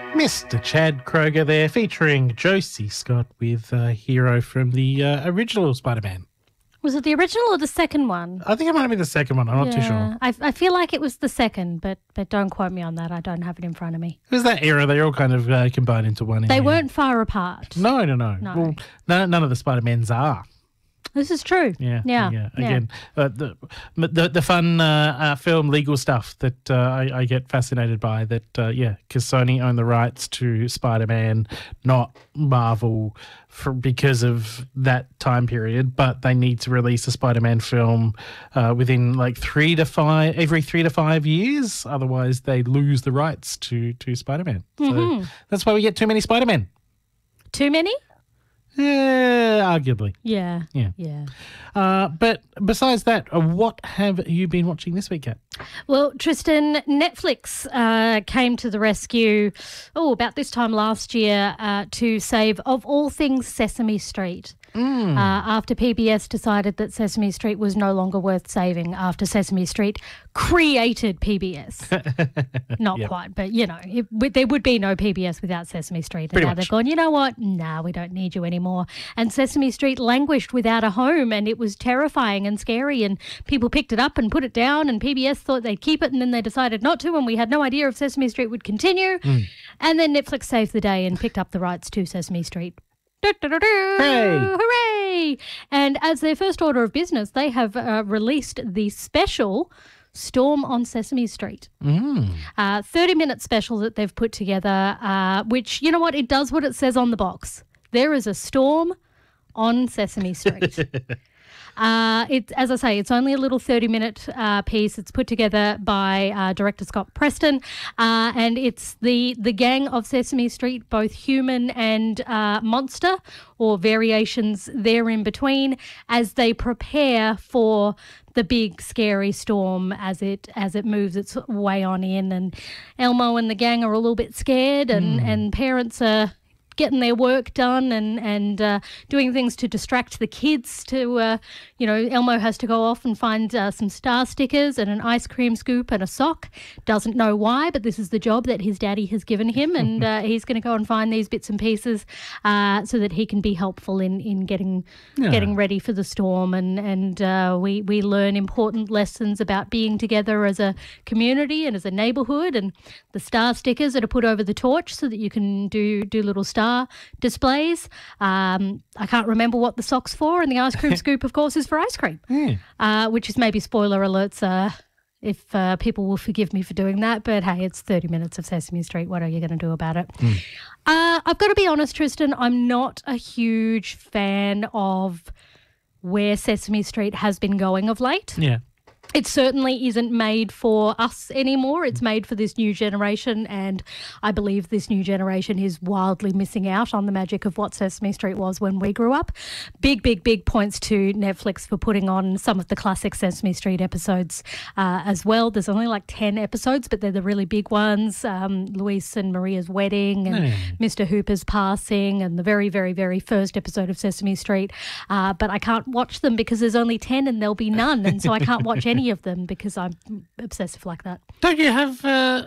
Mr. Chad Kroger there, featuring Josie Scott with Hero from the original Spider-Man. Was it the original or the second one? I think it might have been the second one. I'm not too sure. I feel like it was the second, but don't quote me on that. I don't have it in front of me. It was that era. They all kind of combined into one. They weren't far apart. No. Well, none of the Spider-Mans are. This is true. Yeah. Again, the fun film legal stuff that I get fascinated by. That because Sony own the rights to Spider-Man, not Marvel, because of that time period. But they need to release a Spider-Man film within like every 3 to 5 years. Otherwise, they lose the rights to Spider-Man. So that's why we get too many Spider-Men. Too many? Yeah, arguably. Yeah. But besides that, what have you been watching this week, Kat? Well, Tristan, Netflix came to the rescue, about this time last year to save, of all things, Sesame Street. After PBS decided that Sesame Street was no longer worth saving after Sesame Street created PBS. Not quite, but, there would be no PBS without Sesame Street. And now they've gone, you know what? Nah, we don't need you anymore. And Sesame Street languished without a home, and it was terrifying and scary, and people picked it up and put it down, and PBS thought they'd keep it, and then they decided not to, and we had no idea if Sesame Street would continue. And then Netflix saved the day and picked up the rights to Sesame Street. Hooray! Hooray! And as their first order of business, they have released the special Storm on Sesame Street. 30-minute special that they've put together, which, you know what, it does what it says on the box. There is a storm on Sesame Street. As I say, it's only a little 30-minute piece. It's put together by director Scott Preston, and it's the gang of Sesame Street, both human and monster, or variations there in between, as they prepare for the big scary storm as it moves its way on in. And Elmo and the gang are a little bit scared, and parents are getting their work done and doing things to distract the kids. Elmo has to go off and find some star stickers and an ice cream scoop and a sock. Doesn't know why, but this is the job that his daddy has given him, and he's going to go and find these bits and pieces so that he can be helpful in getting ready for the storm. And we learn important lessons about being together as a community and as a neighbourhood, and the star stickers that are put over the torch so that you can do little star displays. I can't remember what the sock's for, and the ice cream scoop, of course, is for ice cream, which is maybe spoiler alerts if people will forgive me for doing that. But hey, it's 30 minutes of Sesame Street. What are you going to do about it? I've got to be honest, Tristan, I'm not a huge fan of where Sesame Street has been going of late. Yeah. It certainly isn't made for us anymore. It's made for this new generation, and I believe this new generation is wildly missing out on the magic of what Sesame Street was when we grew up. Big points to Netflix for putting on some of the classic Sesame Street episodes as well. There's only like 10 episodes, but they're the really big ones. Luis and Maria's wedding, and Mr. Hooper's passing, and the very, very, very first episode of Sesame Street. But I can't watch them because there's only 10 and there'll be none, and so I can't watch any of them because I'm obsessive like that. Don't you have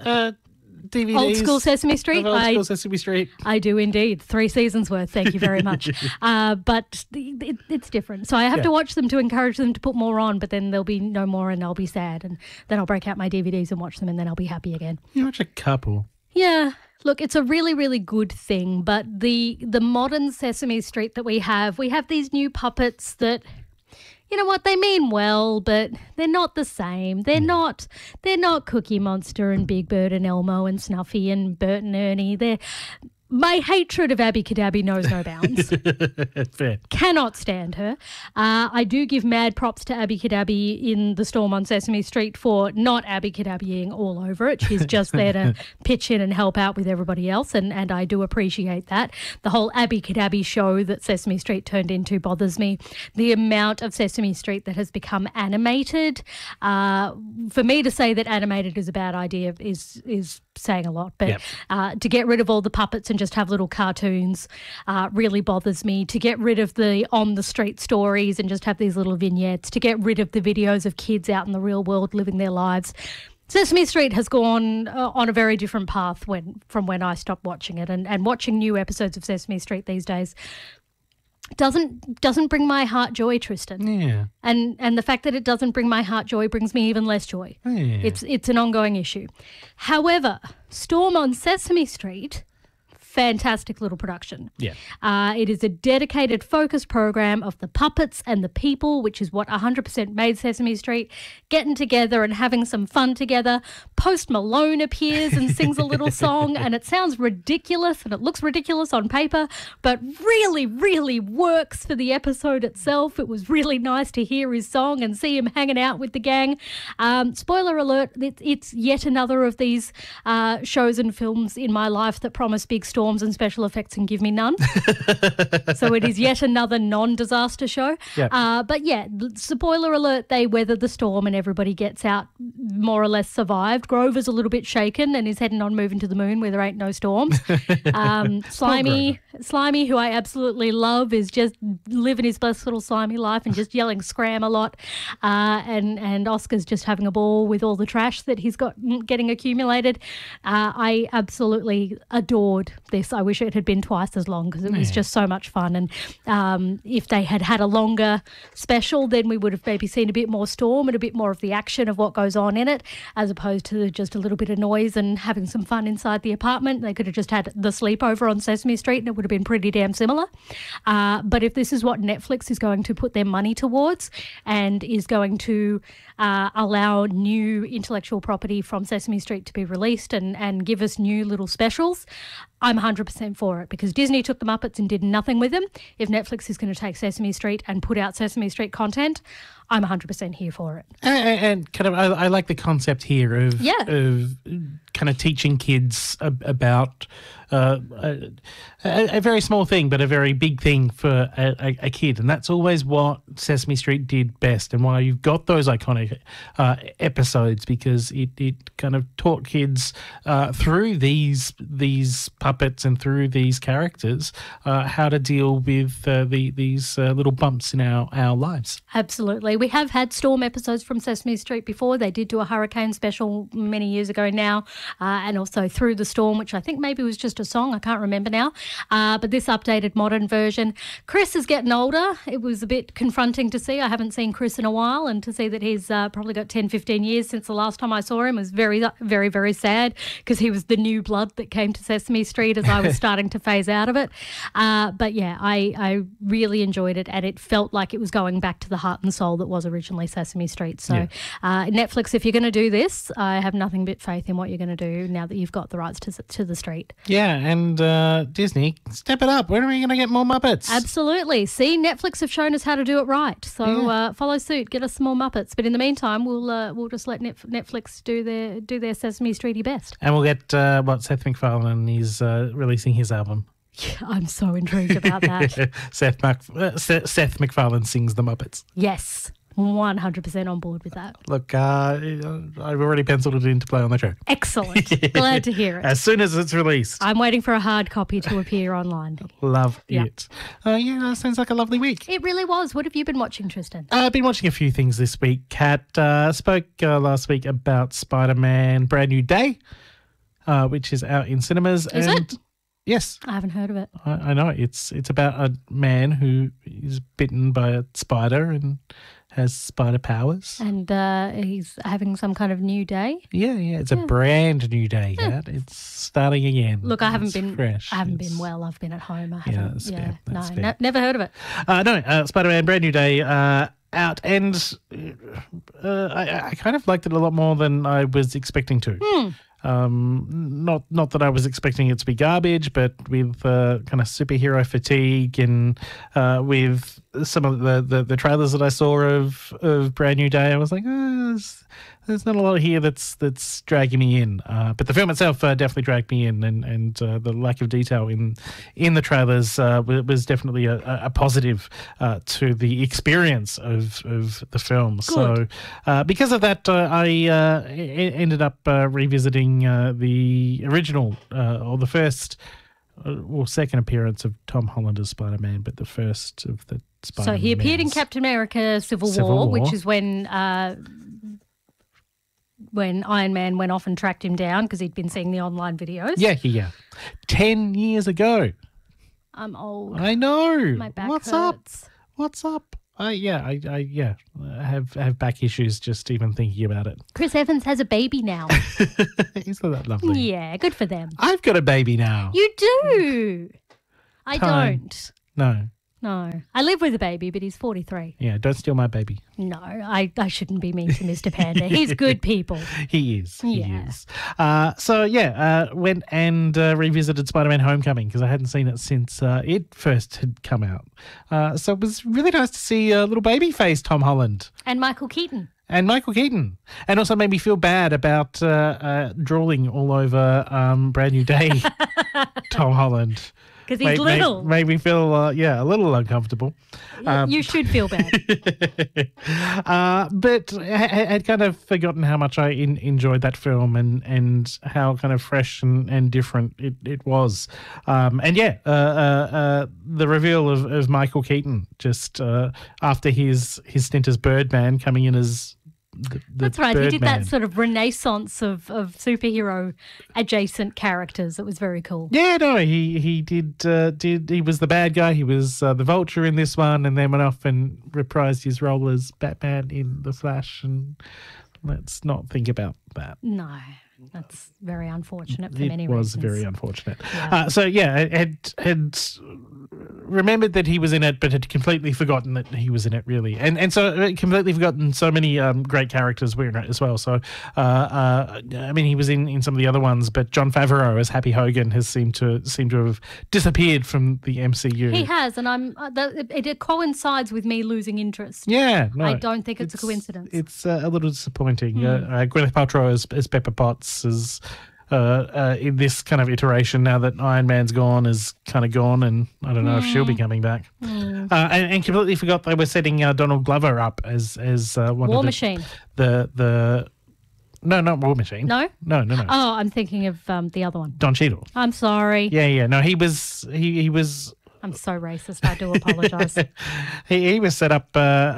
DVDs? Old school Sesame Street? School Sesame Street. I do indeed. 3 seasons worth. Thank you very much. But it's different. So I have to watch them to encourage them to put more on, but then there'll be no more and I'll be sad. And then I'll break out my DVDs and watch them, and then I'll be happy again. You watch a couple. Yeah. Look, it's a really, really good thing, but the modern Sesame Street that we have these new puppets that, you know what, they mean well, but they're not the same. They're not Cookie Monster and Big Bird and Elmo and Snuffy and Bert and Ernie. My hatred of Abby Cadabby knows no bounds. Fair. Cannot stand her. I do give mad props to Abby Cadabby in The Storm on Sesame Street for not Abby Cadabbying all over it. She's just there to pitch in and help out with everybody else, and I do appreciate that. The whole Abby Cadabby show that Sesame Street turned into bothers me. The amount of Sesame Street that has become animated. For me to say that animated is a bad idea is saying a lot, but to get rid of all the puppets and just have little cartoons really bothers me. To get rid of the on the street stories and just have these little vignettes, to get rid of the videos of kids out in the real world living their lives, Sesame Street has gone on a very different path from when I stopped watching it, and watching new episodes of Sesame Street these days doesn't bring my heart joy, Tristan. Yeah. And the fact that it doesn't bring my heart joy brings me even less joy. Yeah. It's an ongoing issue. However, Storm on Sesame Street, fantastic little production. Yeah. It is a dedicated focus program of the puppets and the people, which is what 100% made Sesame Street, getting together and having some fun together. Post Malone appears and sings a little song, and it sounds ridiculous and it looks ridiculous on paper, but really, really works for the episode itself. It was really nice to hear his song and see him hanging out with the gang. Spoiler alert, it's yet another of these shows and films in my life that promise big storms and special effects and give me none. So it is yet another non-disaster show. Yep. But yeah, spoiler alert, they weather the storm and everybody gets out more or less survived. Grover's a little bit shaken and is heading on moving to the moon where there ain't no storms. Slimy, who I absolutely love, is just living his best little slimy life and just yelling scram a lot. And Oscar's just having a ball with all the trash that he's got getting accumulated. I absolutely adored this. I wish it had been twice as long because it was just so much fun. And if they had had a longer special, then we would have maybe seen a bit more storm and a bit more of the action of what goes on in it, as opposed to just a little bit of noise and having some fun inside the apartment. They could have just had the sleepover on Sesame Street and it would have been pretty damn similar. But if this is what Netflix is going to put their money towards and is going to allow new intellectual property from Sesame Street to be released and give us new little specials, I'm 100% for it, because Disney took the Muppets and did nothing with them. If Netflix is going to take Sesame Street and put out Sesame Street content, I'm 100% here for it. And kind of, I like the concept here of kind of teaching kids about a very small thing, but a very big thing for a kid. And that's always what Sesame Street did best, and why you've got those iconic episodes, because it kind of taught kids through these puppets and through these characters how to deal with these little bumps in our lives. Absolutely. We have had storm episodes from Sesame Street before. They did do a hurricane special many years ago now, and also Through the Storm, which I think maybe was just a song. I can't remember now. But this updated modern version. Chris is getting older. It was a bit confronting to see. I haven't seen Chris in a while, and to see that he's probably got 10, 15 years since the last time I saw him was very, very, very sad, because he was the new blood that came to Sesame Street as I was starting to phase out of it. But yeah, I really enjoyed it, and it felt like it was going back to the heart and soul that was originally Sesame Street. So Netflix, if you're going to do this, I have nothing but faith in what you're going to do now that you've got the rights to the street. Yeah, and Disney, step it up. When are we going to get more Muppets? Absolutely. See, Netflix have shown us how to do it right. So follow suit, get us some more Muppets. But in the meantime, we'll just let Netflix do their Sesame Streety best. And we'll get Seth MacFarlane is releasing his album. Yeah, I'm so intrigued about that. Seth MacFarlane sings the Muppets. Yes. 100% on board with that. Look, I've already penciled it in to play on the show. Excellent. Glad to hear it. As soon as it's released. I'm waiting for a hard copy to appear online. Love it. That sounds like a lovely week. It really was. What have you been watching, Tristan? I've been watching a few things this week. Kat spoke last week about Spider-Man Brand New Day, which is out in cinemas. Is it? Yes. I haven't heard of it. I know. It's about a man who is bitten by a spider and has spider powers. And he's having some kind of new day? Yeah. It's a brand new day, Kat. It's starting again. Look, I haven't been fresh. I haven't been well. I've been at home. I haven't. That's fair. Never heard of it. No, Spider-Man Brand New Day out, and I kind of liked it a lot more than I was expecting to. Not that I was expecting it to be garbage, but with kind of superhero fatigue and with some of the trailers that I saw of Brand New Day, I was like, there's not a lot here that's dragging me in. But the film itself definitely dragged me in, and the lack of detail in the trailers was definitely a positive to the experience of the film. Good. So because of that, I ended up revisiting the original or the first or second appearance of Tom Holland as Spider-Man, but the first of the Spider-Man. So he appeared in Captain America Civil War, which is when when Iron Man went off and tracked him down because he'd been seeing the online videos. Yeah. 10 years ago. I'm old. I know. My back What's hurts. up? What's up? I have back issues just even thinking about it. Chris Evans has a baby now. Isn't that lovely? Yeah, good for them. I've got a baby now. You do. I Time. don't. No. I live with a baby, but he's 43. Yeah, don't steal my baby. No, I shouldn't be mean to Mr. Panda. He's good people. He is. He Yeah. is. Went and revisited Spider-Man Homecoming because I hadn't seen it since it first had come out. So it was really nice to see little baby face Tom Holland. And Michael Keaton. And Michael Keaton. And also made me feel bad about drooling all over Brand New Day Tom Holland. Because he's little. Made me feel, a little uncomfortable. You should feel bad. But had kind of forgotten how much I enjoyed that film and how kind of fresh and different it was. The reveal of Michael Keaton just after his stint as Birdman coming in as That's right. He did Birdman. that sort of renaissance of superhero adjacent characters. It was very cool. Yeah, no, he did. He was the bad guy. He was the Vulture in this one, and then went off and reprised his role as Batman in The Flash. And let's not think about that. No, that's very unfortunate for It many was reasons. very unfortunate. Yeah. Had remembered that he was in it, but had completely forgotten that he was in it, really. And so completely forgotten so many great characters were in it as well. So, he was in some of the other ones, but Jon Favreau as Happy Hogan has seemed to have disappeared from the MCU. He has, and it coincides with me losing interest. Yeah, no, I don't think it's a coincidence. It's a little disappointing. Gwyneth Paltrow as Pepper Potts is in this kind of iteration now that Iron Man's gone is kind of gone, and I don't know if she'll be coming back. And completely forgot they were setting Donald Glover up as one War of the Machine. No, not War Machine. No? No. Oh, I'm thinking of the other one. Don Cheadle. I'm sorry. Yeah. No, he was. I'm so racist. I do apologise. He was set up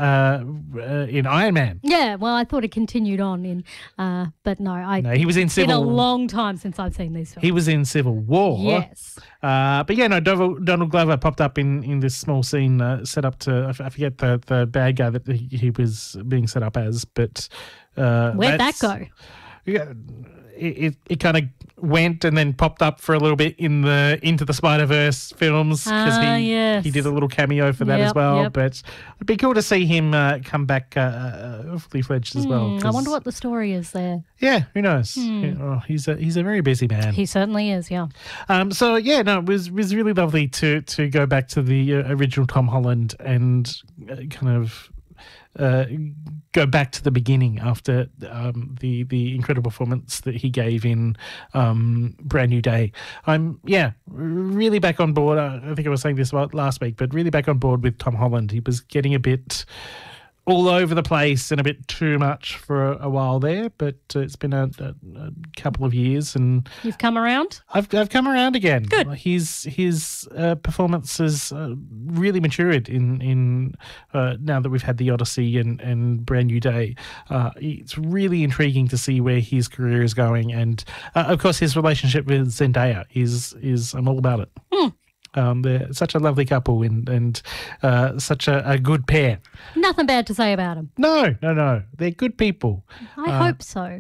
in Iron Man. Yeah, well, I thought it continued on in, but no, he was in It's been a Civil. long time since I've seen these films. He was in Civil War. Yes. Donald Glover popped up in this small scene set up to, I forget the bad guy that he was being set up as, but Where'd that go? Yeah, it kind of went and then popped up for a little bit in the Into the Spider-Verse films because yes. he did a little cameo for that as well. Yep. But it'd be cool to see him come back fully fledged as well. I wonder what the story is there. Yeah, who knows? Yeah, he's a very busy man. He certainly is, yeah. It was really lovely to go back to the original Tom Holland and kind of go back to the beginning after the incredible performance that he gave in Brand New Day. I'm really back on board. I think I was saying this about last week, but really back on board with Tom Holland. He was getting a bit all over the place and a bit too much for a while there, but it's been a couple of years and You've come around? I've come around again. Good. His performance has really matured in now that we've had the Odyssey and Brand New Day. It's really intriguing to see where his career is going, and of course his relationship with Zendaya is I'm all about it. They're such a lovely couple and such a good pair. Nothing bad to say about him. No, they're good people. I hope so.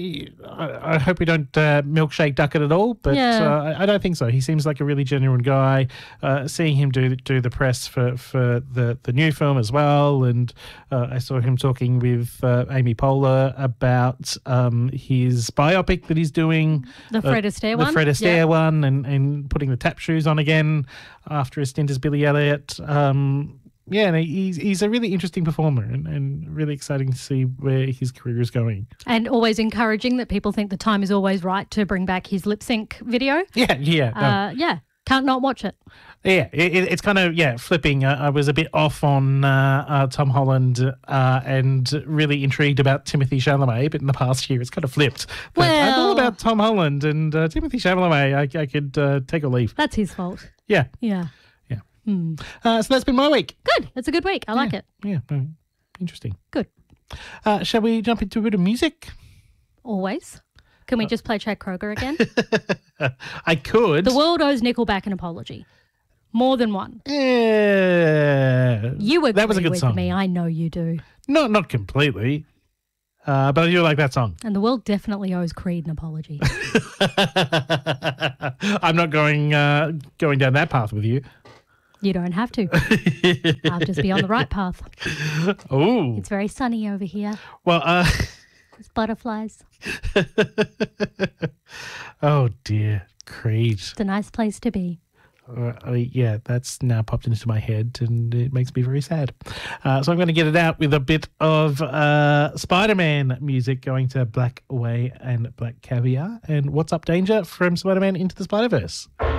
I hope we don't milkshake Duckett at all, but I don't think so. He seems like a really genuine guy. Seeing him do the press for the new film as well, and I saw him talking with Amy Poehler about his biopic that he's doing. The Fred Astaire one? The Fred Astaire one, and putting the tap shoes on again after his stint as Billy Elliot. And he's a really interesting performer and really exciting to see where his career is going. And always encouraging that people think the time is always right to bring back his lip sync video. Yeah. Can't not watch it. Yeah, it's kind of, flipping. I was a bit off on Tom Holland and really intrigued about Timothée Chalamet, but in the past year it's kind of flipped. But I'm all about Tom Holland and Timothée Chalamet. I could take or leave. That's his fault. Yeah. Yeah. So that's been my week. Good. It's a good week. I like it. Yeah, interesting. Good. Shall we jump into a bit of music? always. Can we just play Chad Kroger again? I could. The world owes Nickelback an apology. More than one. Yeah. You agree that was a good with song. me. I know you do. Not completely. But I do like that song. And the world definitely owes Creed an apology. I'm not going down that path with you. You don't have to. I'll just be on the right path. Oh. It's very sunny over here. Well, There's butterflies. oh dear, Creed. It's a nice place to be. Yeah, that's now popped into my head and it makes me very sad. So I'm going to get it out with a bit of Spider-Man music going to Black Away and Black Caviar. And What's Up Danger from Spider-Man Into the Spider-Verse.